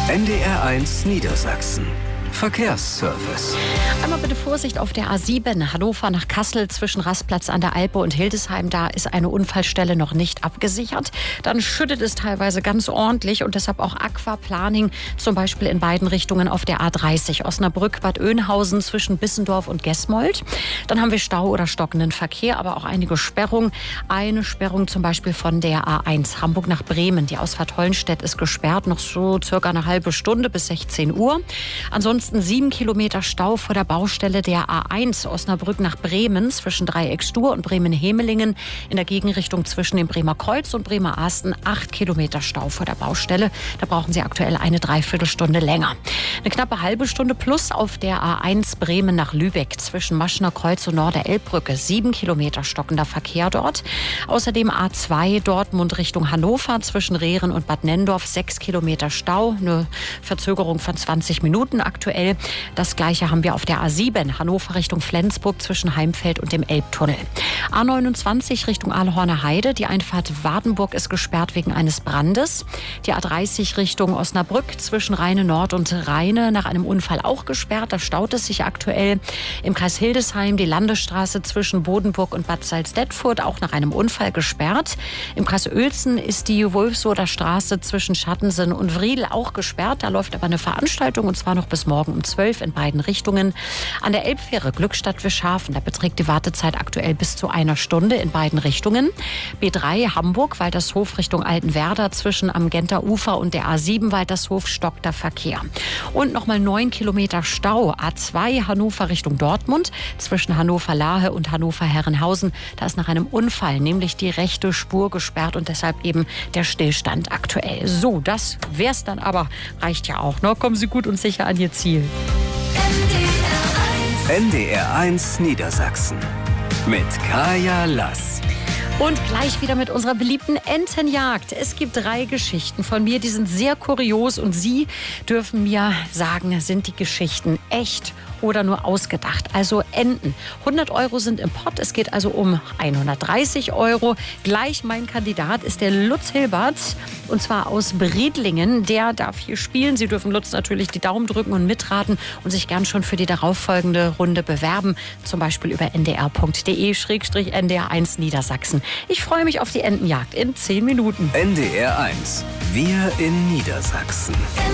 NDR1 Niedersachsen. Verkehrsservice. Einmal bitte Vorsicht auf der A7 Hannover nach Kassel zwischen Rastplatz an der Alpe und Hildesheim. Da ist eine Unfallstelle noch nicht abgesichert. Dann schüttet es teilweise ganz ordentlich und deshalb auch Aquaplaning, zum Beispiel in beiden Richtungen auf der A30 Osnabrück-Bad Oeynhausen zwischen Bissendorf und Gesmold. Dann haben wir Stau oder stockenden Verkehr, aber auch einige Sperrungen. Eine Sperrung zum Beispiel von der A1 Hamburg nach Bremen. Die Ausfahrt Hollenstedt ist gesperrt, noch so circa eine halbe Stunde bis 16 Uhr. Ansonsten 7 Kilometer Stau vor der Baustelle der A1 Osnabrück nach Bremen zwischen Dreieck-Stur und Bremen-Hemelingen. In der Gegenrichtung zwischen dem Bremer Kreuz und Bremer-Asten 8 Kilometer Stau vor der Baustelle. Da brauchen Sie aktuell eine Dreiviertelstunde länger. Eine knappe halbe Stunde plus auf der A1 Bremen nach Lübeck zwischen Maschener Kreuz und Norder-Elbbrücke. 7 Kilometer stockender Verkehr dort. Außerdem A2 Dortmund Richtung Hannover zwischen Rehren und Bad Nenndorf. 6 Kilometer Stau. Eine Verzögerung von 20 Minuten aktuell. Das Gleiche haben wir auf der A7 Hannover Richtung Flensburg zwischen Heimfeld und dem Elbtunnel. A29 Richtung Aalhorner Heide. Die Einfahrt Wardenburg ist gesperrt wegen eines Brandes. Die A30 Richtung Osnabrück zwischen Rheine Nord und Rheine nach einem Unfall auch gesperrt. Da staut es sich aktuell. Im Kreis Hildesheim die Landesstraße zwischen Bodenburg und Bad Salzdetfurt auch nach einem Unfall gesperrt. Im Kreis Uelzen ist die Wolfsoder Straße zwischen Schattensen und Wriedel auch gesperrt. Da läuft aber eine Veranstaltung und zwar noch bis morgen um 12 in beiden Richtungen. An der Elbfähre Glückstadt-Wischhafen, da beträgt die Wartezeit aktuell bis zu einer Stunde in beiden Richtungen. B3 Hamburg, Waltershof Richtung Altenwerder zwischen am Genter Ufer und der A7 Waltershof stockt der Verkehr. Und nochmal 9 Kilometer Stau. A2 Hannover Richtung Dortmund zwischen Hannover-Lahe und Hannover-Herrenhausen. Da ist nach einem Unfall nämlich die rechte Spur gesperrt und deshalb eben der Stillstand aktuell. So, das wär's dann aber. Reicht ja auch, ne? Kommen Sie gut und sicher an Ihr Ziel. NDR1 Niedersachsen. Mit Kaya Lass. Und gleich wieder mit unserer beliebten Entenjagd. Es gibt 3 Geschichten von mir, die sind sehr kurios und Sie dürfen mir sagen, sind die Geschichten echt oder nur ausgedacht? Also Enten. 100 € sind im Pott, es geht also um 130 €. Gleich mein Kandidat ist der Lutz Hilbert und zwar aus Briedlingen. Der darf hier spielen. Sie dürfen Lutz natürlich die Daumen drücken und mitraten und sich gern schon für die darauffolgende Runde bewerben. Zum Beispiel über ndr.de/NDR1 Niedersachsen. Ich freue mich auf die Entenjagd in 10 Minuten. NDR1. Wir in Niedersachsen.